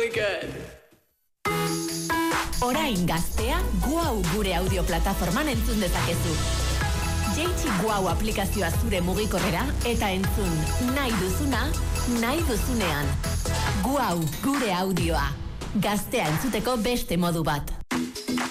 really good. Orain gaztea Guau gure audio plataforman entzun dezakezu. Jaitsi Guau aplikazioa zure mugikorrera eta entzun nahi duzuna, nahi duzunean. Guau gure audioa. Gaztea entzuteko beste modu bat.